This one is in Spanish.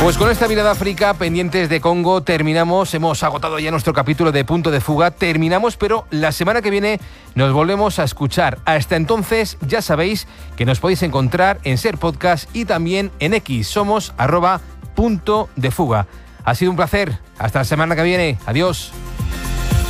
Pues con esta mirada a África, pendientes de Congo, terminamos. Hemos agotado ya nuestro capítulo de Punto de Fuga. Terminamos, pero la semana que viene nos volvemos a escuchar. Hasta entonces, ya sabéis que nos podéis encontrar en Ser Podcast y también en X. Somos @Punto de Fuga. Ha sido un placer. Hasta la semana que viene. Adiós.